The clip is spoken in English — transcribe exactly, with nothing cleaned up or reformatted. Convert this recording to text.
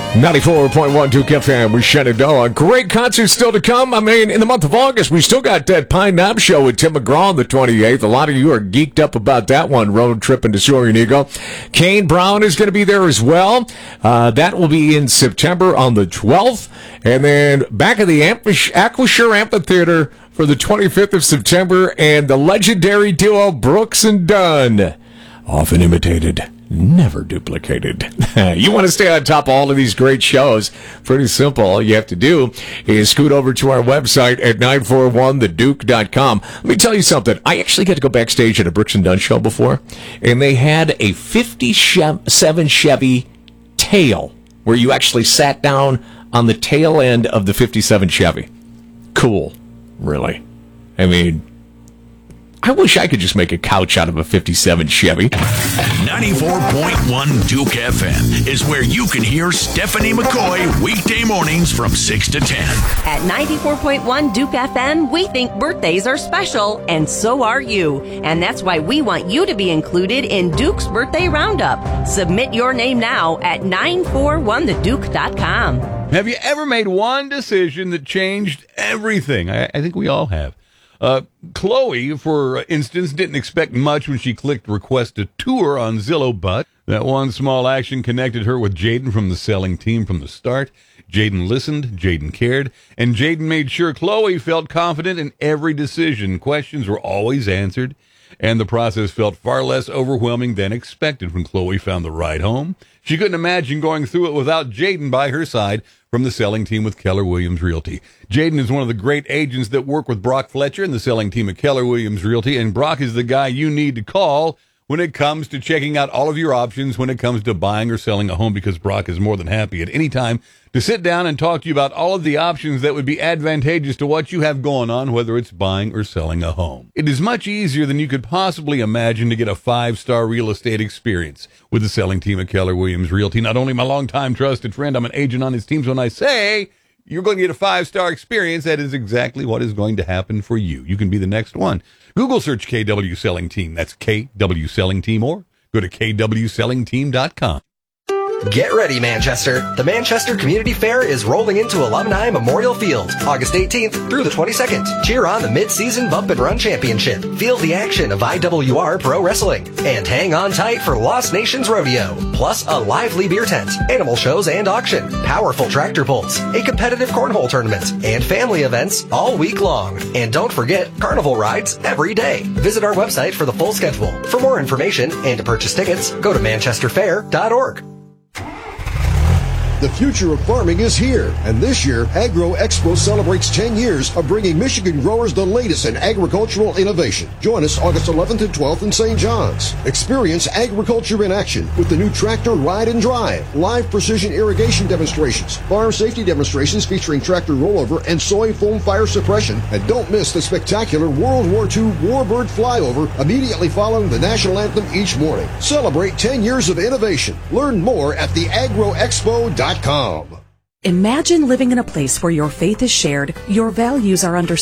ninety-four point one Duke F M with Shenandoah. Great concerts still to come. I mean, in the month of August, we still got that Pine Knob show with Tim McGraw on the twenty-eighth. A lot of you are geeked up about that one, road tripping to Soaring Eagle. Kane Brown is going to be there as well. Uh, that will be in September on the twelfth. And then back at the Amphis- Acrisure Amphitheater for the twenty-fifth of September, and the legendary duo Brooks and Dunn. Often imitated, never duplicated. You want to stay on top of all of these great shows? Pretty simple. All you have to do is scoot over to our website at nine four one the duke dot com. Let me tell you something. I actually got to go backstage at a Brooks and Dunn show before, and they had a fifty-seven Chevy tail where you actually sat down on the tail end of the fifty-seven Chevy. Cool. Really. I mean, I wish I could just make a couch out of a fifty-seven Chevy. ninety-four point one Duke F M is where you can hear Stephanie McCoy weekday mornings from six to ten. At ninety-four point one Duke F M, we think birthdays are special, and so are you. And that's why we want you to be included in Duke's Birthday Roundup. Submit your name now at nine four one the duke dot com. Have you ever made one decision that changed everything? I, I think we all have. Uh, Chloe, for instance, didn't expect much when she clicked request a tour on Zillow, but that one small action connected her with Jaden from the selling team from the start. Jaden listened, Jaden cared, and Jaden made sure Chloe felt confident in every decision. Questions were always answered, and the process felt far less overwhelming than expected when Chloe found the ride home. She couldn't imagine going through it without Jaden by her side from the selling team with Keller Williams Realty. Jaden is one of the great agents that work with Brock Fletcher and the selling team at Keller Williams Realty, and Brock is the guy you need to call when it comes to checking out all of your options when it comes to buying or selling a home, because Brock is more than happy at any time to sit down and talk to you about all of the options that would be advantageous to what you have going on, whether it's buying or selling a home. It is much easier than you could possibly imagine to get a five-star real estate experience with the selling team at Keller Williams Realty. Not only my longtime trusted friend, I'm an agent on his team, so when I say you're going to get a five-star experience, that is exactly what is going to happen for you. You can be the next one. Google search K W Selling Team. That's K W Selling Team, or go to K W selling team dot com. Get ready, Manchester. The Manchester Community Fair is rolling into Alumni Memorial Field, August eighteenth through the twenty-second. Cheer on the Mid-Season Bump and Run Championship. Feel the action of I W R Pro Wrestling. And hang on tight for Lost Nations Rodeo. Plus a lively beer tent, animal shows and auction, powerful tractor pulls, a competitive cornhole tournament, and family events all week long. And don't forget, carnival rides every day. Visit our website for the full schedule. For more information and to purchase tickets, go to manchester fair dot org. The future of farming is here, and this year, Agro Expo celebrates ten years of bringing Michigan growers the latest in agricultural innovation. Join us August eleventh and twelfth in Saint John's. Experience agriculture in action with the new tractor Ride and Drive, live precision irrigation demonstrations, farm safety demonstrations featuring tractor rollover and soy foam fire suppression, and don't miss the spectacular World War Two Warbird flyover immediately following the national anthem each morning. Celebrate ten years of innovation. Learn more at the agro expo dot com. Imagine living in a place where your faith is shared, your values are understood,